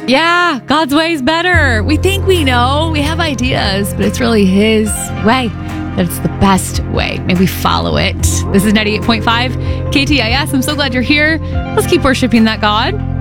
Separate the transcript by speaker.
Speaker 1: Yeah, God's way is better. We think we know, we have ideas, but it's really His way. That's the best way. May we follow it. This is 98.5 KTIS. I'm so glad you're here. Let's keep worshiping that God.